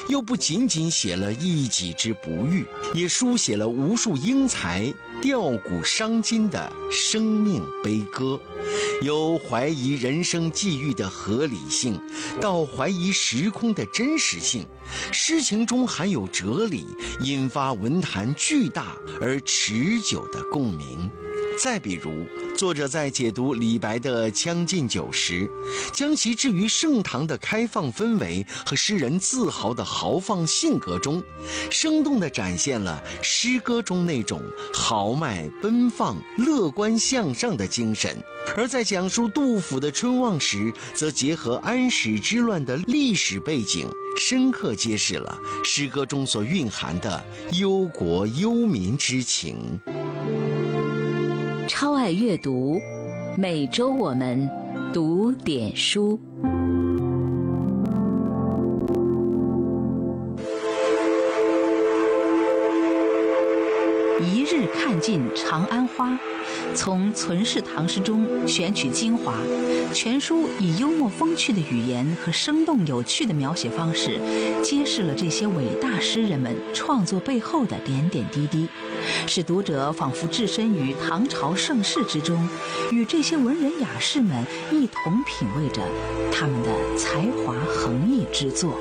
又不仅仅写了一己之不遇，也书写了无数英才吊古伤今的生命悲歌。由怀疑人生际遇的合理性，到怀疑时空的真实性，诗情中含有哲理，引发文坛巨大而持久的共鸣。再比如，作者在解读李白的《将进酒》时，将其置于盛唐的开放氛围和诗人自豪的豪放性格中，生动地展现了诗歌中那种豪迈奔放、乐观向上的精神。而在讲述杜甫的春望时，则结合安史之乱的历史背景，深刻揭示了诗歌中所蕴含的忧国忧民之情。 超爱阅读，每周我们读点书。一日看尽长安花，从存世唐诗中选取精华，全书以幽默风趣的语言和生动有趣的描写方式，揭示了这些伟大诗人们创作背后的点点滴滴，使读者仿佛置身于唐朝盛世之中，与这些文人雅士们一同品味着他们的才华横溢之作。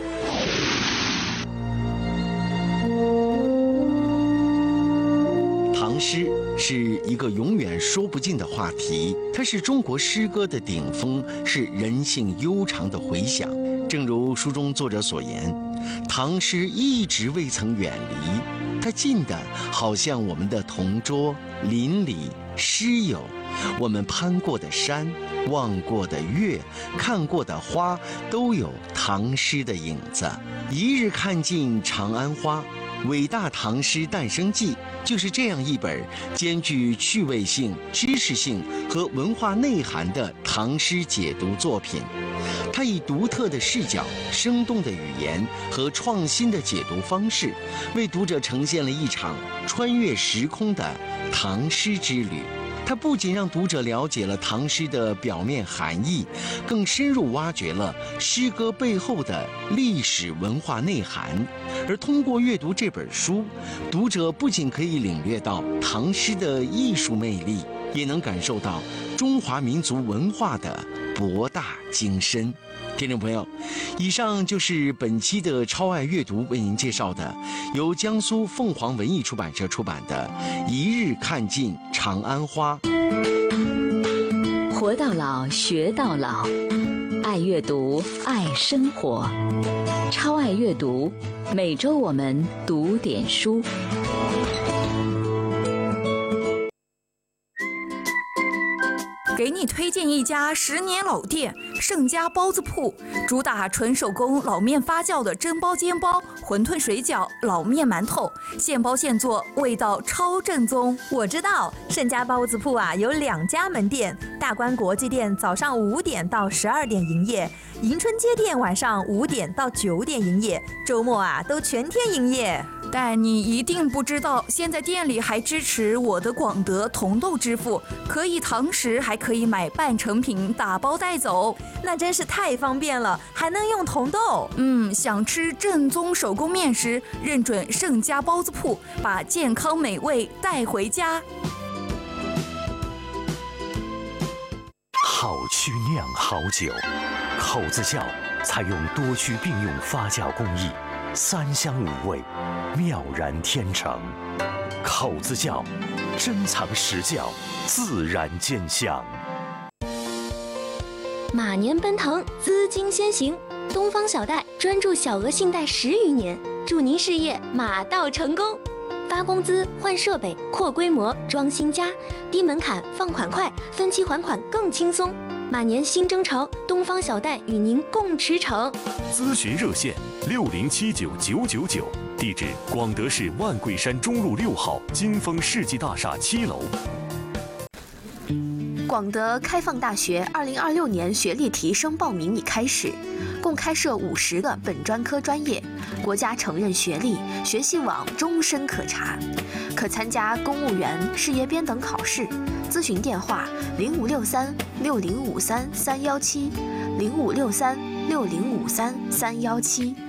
唐诗是一个永远说不尽的话题，它是中国诗歌的顶峰，是人性悠长的回响。正如书中作者所言，唐诗一直未曾远离，它近的好像我们的同桌、邻里、诗友，我们攀过的山、望过的月、看过的花，都有唐诗的影子。一日看尽长安花，伟大唐诗诞生记就是这样一本兼具趣味性、知识性和文化内涵的唐诗解读作品。它以独特的视角、生动的语言和创新的解读方式，为读者呈现了一场穿越时空的唐诗之旅。它不仅让读者了解了唐诗的表面含义，更深入挖掘了诗歌背后的历史文化内涵。而通过阅读这本书，读者不仅可以领略到唐诗的艺术魅力，也能感受到中华民族文化的博大精深。听众朋友，以上就是本期的超爱阅读为您介绍的，由江苏凤凰文艺出版社出版的《一日看尽长安花》。 活到老，学到老，爱阅读，爱生活，超爱阅读，每周我们读点书。 给你推荐一家10年老店盛家包子铺，主打纯手工老面发酵的蒸包、煎包、馄饨、水饺、老面、馒头，现包现做，味道超正宗。 我知道盛家包子铺有2家门店，大观国际店早上5点到12点营业，迎春街店晚上5点到9点营业，周末都全天营业。 但你一定不知道，现在店里还支持我的广德同豆支付，可以堂食，还可以买半成品打包带走， 那真是太方便了，还能用同豆。 想吃正宗手工面食，认准盛家包子铺，把健康美味带回家。 好曲酿好酒，口子窖采用多区并用发酵工艺，3香5味，妙然天成。口子窖，珍藏实窖，自然见香。 马年奔腾，资金先行，东方小贷专注小额信贷10余年，祝您事业马到成功。发工资、换设备、扩规模、装新家，低门槛，放款快，分期还款更轻松。马年新征程，东方小贷与您共驰骋。 咨询热线60799999，地址广德市万桂山中路6号金丰世纪大厦7楼。 广德开放大学2026年学历提升报名已开始，共开设50个本专科专业，国家承认学历，学习网终身可查，可参加公务员、事业编等考试。咨询电话：05636053-317，05636053-317。